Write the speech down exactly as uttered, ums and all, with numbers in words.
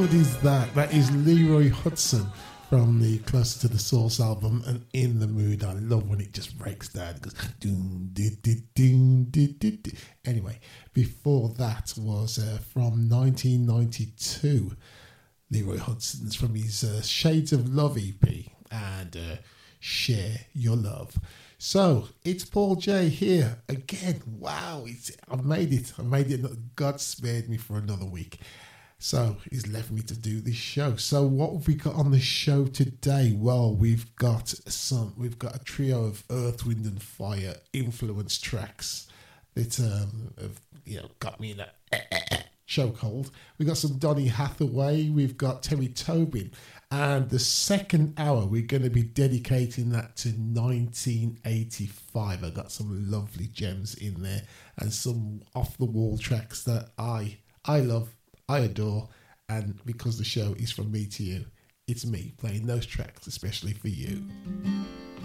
What is that? That is Leroy Hudson from the Closer to the Source album and In the Mood. I love when it just breaks down. It goes doom, doo, doo, doom, doo, doo, doo. Anyway, before that was uh, from nineteen ninety-two. Leroy Hudson's from his uh, Shades of Love E P and uh, Share Your Love. So it's Paul J here again. Wow, it's, I've made it. I made it. God spared me for another week. So he's left me to do this show. So what have we got on the show today? Well, we've got some. We've got a trio of Earth, Wind and Fire influence tracks that um, have you know got me in a chokehold. We've got some Donny Hathaway. We've got Terry Tobin, and the second hour we're going to be dedicating that to nineteen eighty-five. I got some lovely gems in there and some off the wall tracks that I I love. I adore, and because the show is from me to you, it's me playing those tracks especially for you.